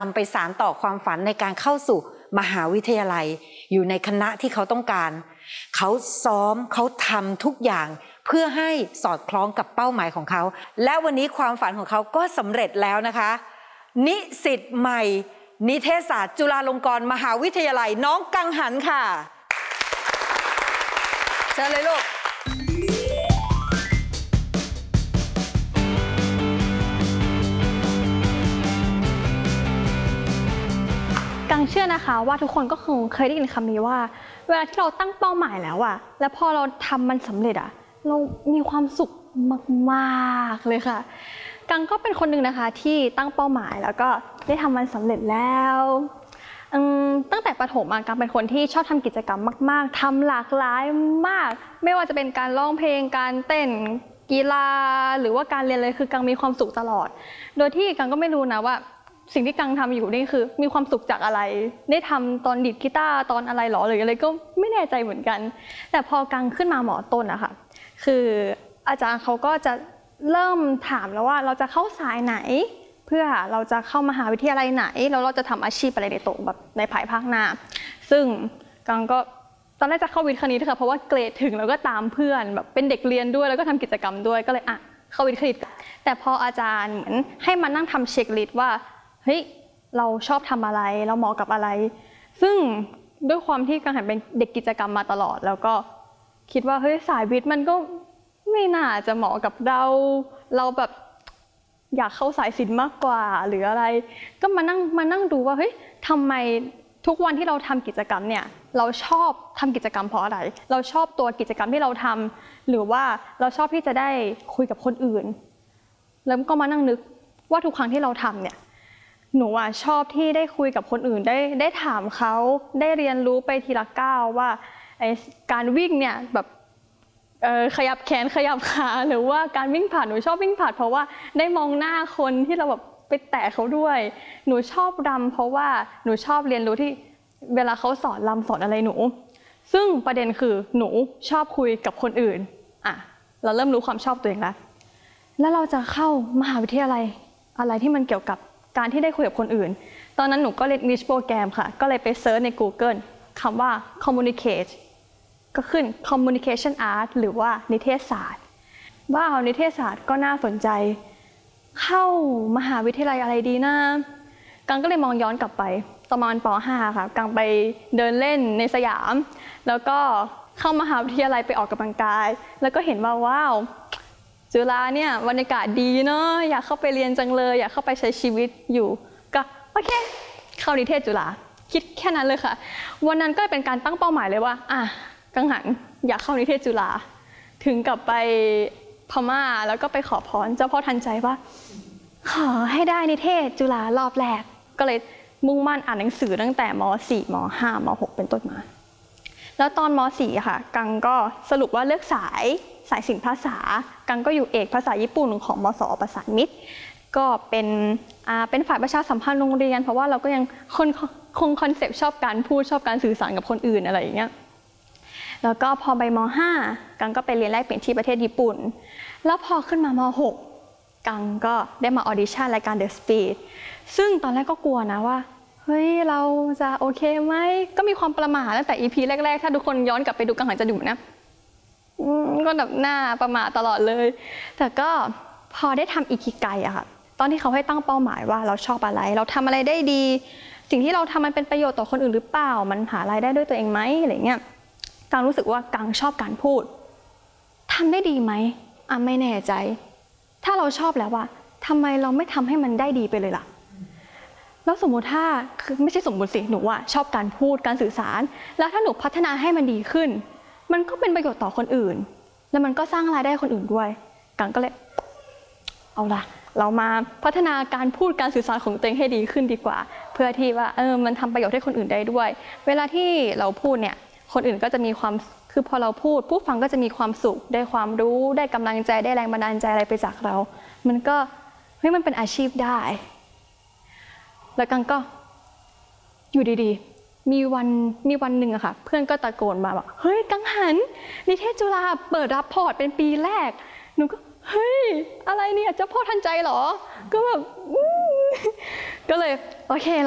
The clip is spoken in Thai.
นำไปสานต่อความฝันในการเข้าสู่มหาวิทยาลัยอยู่ในคณะที่เขาต้องการเขาซ้อมเขาทำทุกอย่างเพื่อให้สอดคล้องกับเป้าหมายของเขาและวันนี้ความฝันของเขาก็สำเร็จแล้วนะคะนิสิตใหม่นิเทศศาสตร์จุฬาลงกรณ์มหาวิทยาลัยน้องกังหันค่ะเชิญเลยลูกกังเชื่อนะคะว่าทุกคนก็คงเคยได้ยินคำนี้ว่าเวลาที่เราตั้งเป้าหมายแล้วอะแล้วพอเราทำมันสำเร็จอะเรามีความสุขมากๆเลยค่ะกังก็เป็นคนหนึ่งนะคะที่ตั้งเป้าหมายแล้วก็ได้ทำมันสำเร็จแล้วตั้งแต่ประถมกังเป็นคนที่ชอบทำกิจกรรมมากๆทำหลากหลายมากไม่ว่าจะเป็นการร้องเพลงการเต้นกีฬาหรือว่าการเรียนเลยคือกังมีความสุขตลอดโดยที่กังก็ไม่รู้นะว่าสิ่งที่กังทำอยู่นี่คือมีความสุขจากอะไรได้ทำตอนดีดกีตาร์ตอนอะไรหรอหรืออะไรก็ไม่แน่ใจเหมือนกันแต่พอกังขึ้นมาหมอต้นอะค่ะคืออาจารย์เขาก็จะเริ่มถามแล้วว่าเราจะเข้าสายไหนเพื่อเราจะเข้ามหาวิทยาลัยไหนแล้วเราจะทำอาชีพอะไรในโตแบบในภายภาคหน้าซึ่งกังก็ตอนแรกจะเข้าวิทย์คณิตค่ะเพราะว่าเกรดถึงแล้วก็ตามเพื่อนแบบเป็นเด็กเรียนด้วยแล้วก็ทำกิจกรรมด้วยก็เลยเข้าวิทย์คณิตแต่พออาจารย์เหมือนให้มานั่งทำเช็คลิสต์ว่าเฮ้ยเราชอบทำอะไรเราเหมาะกับอะไรซึ่งด้วยความที่กังหันเป็นเด็กกิจกรรมมาตลอดแล้วก็คิดว่าเฮ้ยสายวิทย์มันก็ไม่น่าจะเหมาะกับเราแบบอยากเข้าสายศิลป์มากกว่าหรืออะไรก็มานั่งดูว่าเฮ้ยทำไมทุกวันที่เราทำกิจกรรมเนี่ยเราชอบทำกิจกรรมเพราะอะไรเราชอบตัวกิจกรรมที่เราทำหรือว่าเราชอบที่จะได้คุยกับคนอื่นแล้วก็มานั่งนึกว่าทุกครั้งที่เราทำเนี่ยหนูชอบที่ได้คุยกับคนอื่นได้ถามเขาได้เรียนรู้ไปทีละก้าวว่าการวิ่งเนี่ยแบบขยับแขนขยับขาหรือว่าการวิ่งผ่านหนูชอบวิ่งผ่านเพราะว่าได้มองหน้าคนที่เราแบบไปแตะเขาด้วยหนูชอบรำเพราะว่าหนูชอบเรียนรู้ที่เวลาเขาสอนรำสอนอะไรหนูซึ่งประเด็นคือหนูชอบคุยกับคนอื่นเราเริ่มรู้ความชอบตัวเองแล้วเราจะเข้ามหาวิทยาลัยอะไรที่มันเกี่ยวกับการที่ได้คุยกับคนอื่นตอนนั้นหนูก็เรียน English Program ค่ะก็เลยไปเซิร์ชใน Google คำว่า Communicate ก็ขึ้น Communication Art หรือว่านิเทศศาสตร์ว่านิเทศศาสตร์ก็น่าสนใจเข้ามหาวิทยาลัยอะไรดีนะกังก็เลยมองย้อนกลับไปประมาณป .5 ค่ะกังไปเดินเล่นในสยามแล้วก็เข้ามหาวิทยาลัยไปออกกำลังกายแล้วก็เห็นว่าว้าวจุฬาเนี่ยบรรยากาศดีเนาะอยากเข้าไปเรียนจังเลยอยากเข้าไปใช้ชีวิตอยู่ก็โอเคเข้านิเทศจุฬาคิดแค่นั้นเลยค่ะวันนั้นก็เป็นการตั้งเป้าหมายเลยว่ากังหันอยากเข้านิเทศจุฬาถึงกับไปพม่าแล้วก็ไปขอพรเจ้าพ่อทันใจว่าขอให้ได้นิเทศจุฬารอบแรกก็เลยมุ่งมั่นอ่านหนังสือตั้งแต่ม.4 ม.5 ม.6 เป็นต้นมาแล้วตอนม.4 ค่ะกังก็สรุปว่าเลือกสายศิลป์ภาษากังก็อยู่เอกภาษาญี่ปุ่นของมส.ประสานมิตรก็เป็นฝ่ายประชาสัมพันธ์โรงเรียนเพราะว่าเราก็ยังคงคอนเซปต์ชอบการพูดชอบการสื่อสารกับคนอื่นอะไรอย่างเงี้ยแล้วก็พอไปม.5 กังก็ไปเรียนแลกเปลี่ยนที่ประเทศญี่ปุ่นแล้วพอขึ้นมาม.6 กังก็ได้มาออดิชั่นรายการ The Speed ซึ่งตอนแรกก็กลัวนะว่าเฮ้ยเราจะโอเคไหมก็มีความประหม่าตั้งแต่ EP แรกๆถ้าทุกคนย้อนกลับไปดูกังหันจะอยู่นะก็แบบหน้าประหม่าตลอดเลยแต่ก็พอได้ทำอิคิไกอะค่ะตอนที่เขาให้ตั้งเป้าหมายว่าเราชอบอะไรเราทำอะไรได้ดีสิ่งที่เราทำมันเป็นประโยชน์ต่อคนอื่นหรือเปล่ามันหารายได้ด้วยตัวเองไหมอะไรเงี้ยกังรู้สึกว่ากังชอบการพูดทำได้ดีไหมไม่แน่ใจถ้าเราชอบแล้วทำไมเราไม่ทำให้มันได้ดีไปเลยล่ะแล้วสมมติถ้าคือไม่ใช่สมมติสิหนูชอบการพูดการสื่อสารแล้วถ้าหนูพัฒนาให้มันดีขึ้นมันก็เป็นประโยชน์ต่อคนอื่นแล้วมันก็สร้างรายได้คนอื่นด้วยกังก็เลยเอาล่ะเรามาพัฒนาการพูดการสื่อสารของตัวเองให้ดีขึ้นดีกว่าเพื่อที่ว่ามันทำประโยชน์ให้คนอื่นได้ด้วยเวลาที่เราพูดเนี่ยคนอื่นก็จะมีความคือพอเราพูดผู้ฟังก็จะมีความสุขได้ความรู้ได้กำลังใจได้แรงบันดาลใจอะไรไปจากเรามันก็มันเป็นอาชีพได้แล้วกังก็อยู่ดีๆมีวันหนึ่งอะค่ะเพื่อนก็ตะโกนมาบอกเฮ้ยกังหันนิเทศจุฬาเปิดรับพอร์ตเป็นปีแรกหนูก็เฮ้ยอะไรเนี่ยเจ้าพ่อทันใจเหรอก็แบบก็เลยโอเค